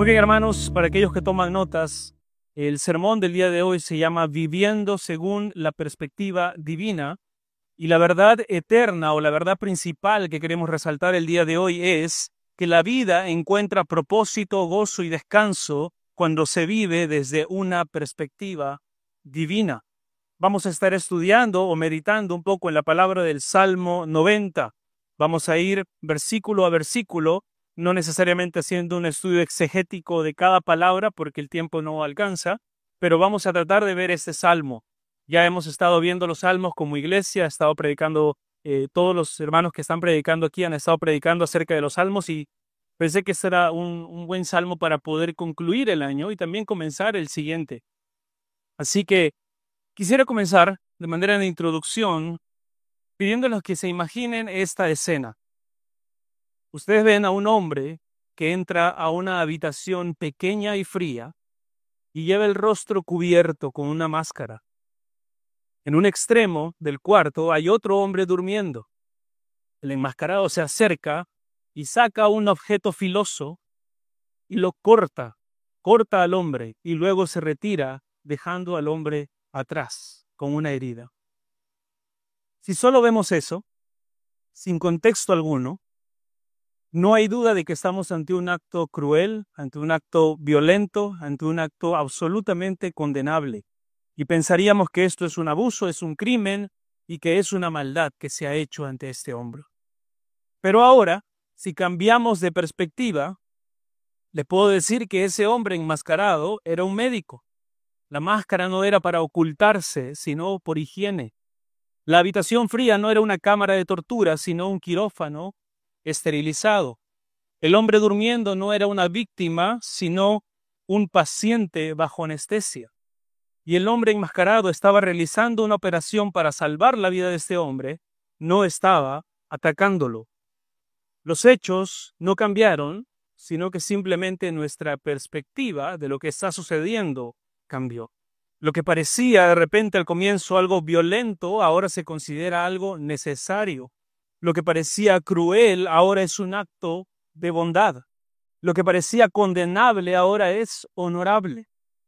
Muy bien, hermanos, para aquellos que toman notas, el sermón del día de hoy se llama Viviendo según la perspectiva divina, y la verdad eterna o la verdad principal que queremos resaltar el día de hoy es que la vida encuentra propósito, gozo y descanso cuando se vive desde una perspectiva divina. Vamos a estar estudiando o meditando un poco en la palabra del Salmo 90. Vamos a ir versículo a versículo, no necesariamente haciendo un estudio exegético de cada palabra porque el tiempo no alcanza, pero vamos a tratar de ver este salmo. Ya hemos estado viendo los salmos como iglesia, ha estado predicando, todos los hermanos que están predicando aquí han estado predicando acerca de los salmos y pensé que será un buen salmo para poder concluir el año y también comenzar el siguiente. Así que quisiera comenzar de manera de introducción pidiéndoles que se imaginen esta escena. Ustedes ven a un hombre que entra a una habitación pequeña y fría y lleva el rostro cubierto con una máscara. En un extremo del cuarto hay otro hombre durmiendo. El enmascarado se acerca y saca un objeto filoso y lo corta al hombre y luego se retira dejando al hombre atrás con una herida. Si solo vemos eso, sin contexto alguno, no hay duda de que estamos ante un acto cruel, ante un acto violento, ante un acto absolutamente condenable. Y pensaríamos que esto es un abuso, es un crimen y que es una maldad que se ha hecho ante este hombre. Pero ahora, si cambiamos de perspectiva, le puedo decir que ese hombre enmascarado era un médico. La máscara no era para ocultarse, sino por higiene. La habitación fría no era una cámara de tortura, sino un quirófano esterilizado. El hombre durmiendo no era una víctima, sino un paciente bajo anestesia. Y el hombre enmascarado estaba realizando una operación para salvar la vida de este hombre, no estaba atacándolo. Los hechos no cambiaron, sino que simplemente nuestra perspectiva de lo que está sucediendo cambió. Lo que parecía de repente al comienzo algo violento, ahora se considera algo necesario. Lo que parecía cruel, ahora es un acto de bondad. Lo que parecía condenable, ahora es honorable.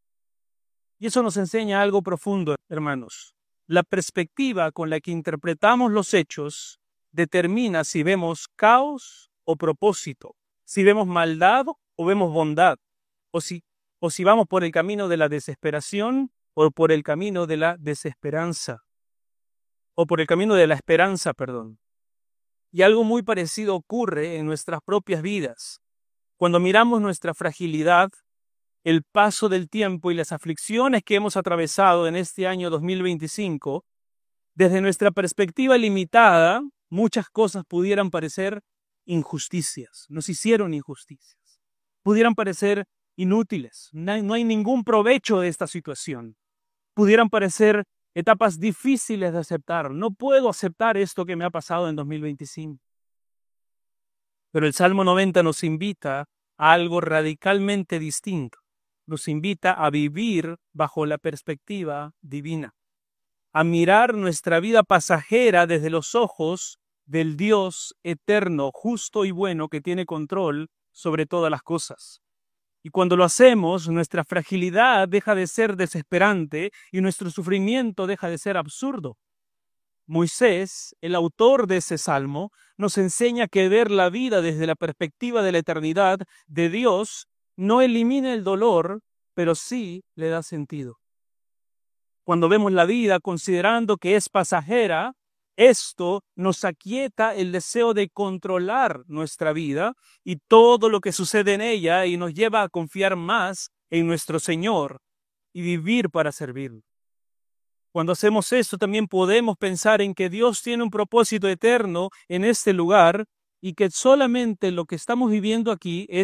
Y eso nos enseña algo profundo, hermanos. La perspectiva con la que interpretamos los hechos determina si vemos caos o propósito, si vemos maldad o vemos bondad, o si vamos por el camino de la desesperación o por el camino de la desesperanza, o por el camino de la esperanza, perdón. Y algo muy parecido ocurre en nuestras propias vidas. Cuando miramos nuestra fragilidad, el paso del tiempo y las aflicciones que hemos atravesado en este año 2025, desde nuestra perspectiva limitada, muchas cosas pudieran parecer injusticias, nos hicieron injusticias, pudieran parecer inútiles, no hay ningún provecho de esta situación, pudieran parecer etapas difíciles de aceptar, no puedo aceptar esto que me ha pasado en 2025. Pero el Salmo 90 nos invita a algo radicalmente distinto. Nos invita a vivir bajo la perspectiva divina, a mirar nuestra vida pasajera desde los ojos del Dios eterno, justo y bueno que tiene control sobre todas las cosas. Y cuando lo hacemos, nuestra fragilidad deja de ser desesperante y nuestro sufrimiento deja de ser absurdo. Moisés, el autor de ese salmo, nos enseña que ver la vida desde la perspectiva de la eternidad de Dios no elimina el dolor, pero sí le da sentido. Cuando vemos la vida considerando que es pasajera, esto nos aquieta el deseo de controlar nuestra vida y todo lo que sucede en ella y nos lleva a confiar más en nuestro Señor y vivir para servirlo. Cuando hacemos esto también podemos pensar en que Dios tiene un propósito eterno en este lugar y que solamente lo que estamos viviendo aquí es